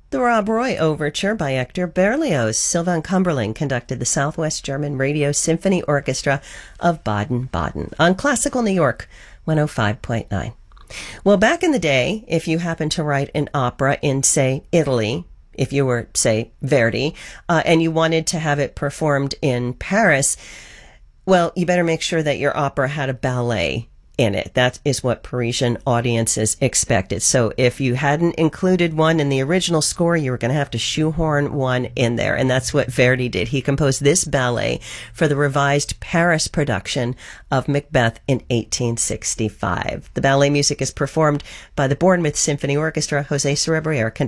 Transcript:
The Rob Roy Overture by Hector Berlioz. Sylvain Cumberland conducted the Southwest German Radio Symphony Orchestra of Baden-Baden on Classical New York 105.9. Well, back in the day, if you happened to write an opera in, say, Italy, if you were, say, Verdi, and you wanted to have it performed in Paris, well, you better make sure that your opera had a ballet in it. That is what Parisian audiences expected. So if you hadn't included one in the original score, you were going to have to shoehorn one in there. And that's what Verdi did. He composed this ballet for the revised Paris production of Macbeth in 1865. The ballet music is performed by the Bournemouth Symphony Orchestra. Jose Cerebriere